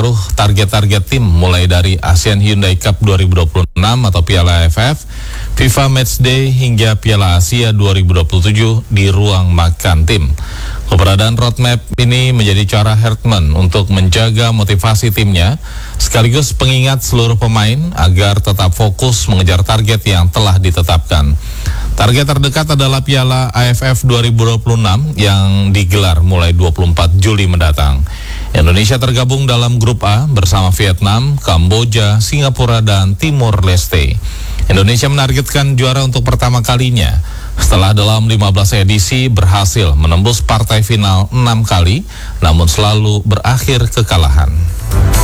target-target tim mulai dari Asian Hyundai Cup 2026 atau Piala AFF, FIFA Matchday hingga Piala Asia 2027 di ruang makan tim. Keberadaan roadmap ini menjadi cara Hartman untuk menjaga motivasi timnya, sekaligus pengingat seluruh pemain agar tetap fokus mengejar target yang telah ditetapkan. Target terdekat adalah Piala AFF 2026 yang digelar mulai 24 Juli mendatang. Indonesia tergabung dalam grup A bersama Vietnam, Kamboja, Singapura, dan Timor Leste. Indonesia menargetkan juara untuk pertama kalinya setelah dalam 15 edisi berhasil menembus partai final 6 kali, namun selalu berakhir kekalahan.